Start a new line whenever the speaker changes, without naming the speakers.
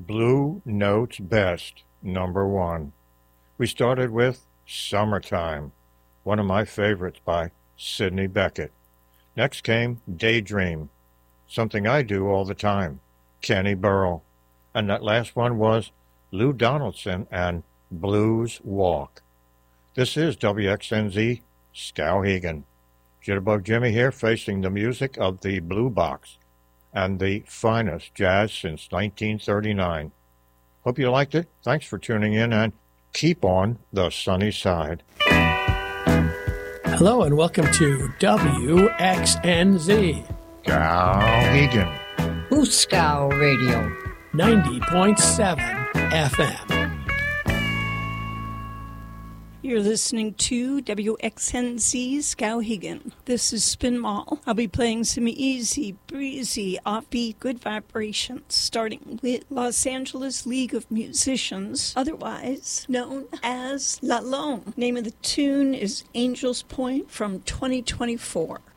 Blue Note's Best, #1. We started with Summertime, one of my favorites by Sidney Bechet. Next came Daydream, Something I Do All the Time, Kenny Burrell. And that last one was Lou Donaldson and Blues Walk. This is WXNZ Skowhegan. Jitterbug Jimmy here, facing the music of the Blue Box and the finest jazz since 1939. Hope you liked it. Thanks for tuning in, and keep on the sunny side.
Hello and welcome to WXNZ
Skowhegan.
Hooskow Radio
90.7 FM.
You're listening to WXNZ Skowhegan. This is Spin Mall. I'll be playing some easy, breezy, offbeat, good vibrations, starting with Los Angeles League of Musicians, otherwise known as La Lone. Name of the tune is Angel's Point from 2024.